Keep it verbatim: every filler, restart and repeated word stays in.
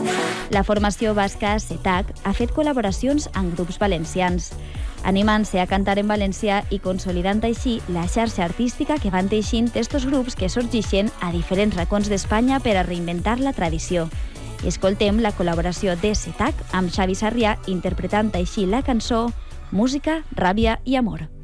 La formació basca Setac ha fet col·laboracions amb grups valencians, animant-se a cantar en valencià i consolidant així la xarxa artística que van teixint estos grups que sorgeixen a diferents racons d'Espanya per a reinventar la tradició. Escoltem la col·laboració de Setac amb Xavi Sarrià interpretant així la cançó Música, ràbia i amor.